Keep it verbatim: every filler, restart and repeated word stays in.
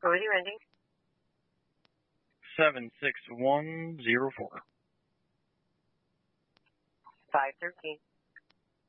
What was your ending? seven six one zero four. five thirteen.